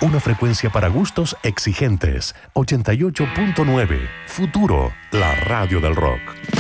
Una frecuencia para gustos exigentes. 88.9. Futuro, la radio del rock.